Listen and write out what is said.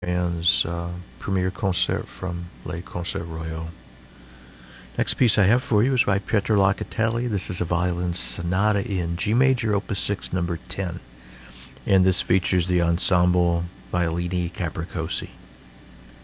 Band's premiere concert from Les Concerts Royaux. Next piece I have for you is by Pietro Locatelli. This is a violin sonata in G major, opus 6, number 10. And this features the ensemble Violini Capricosi.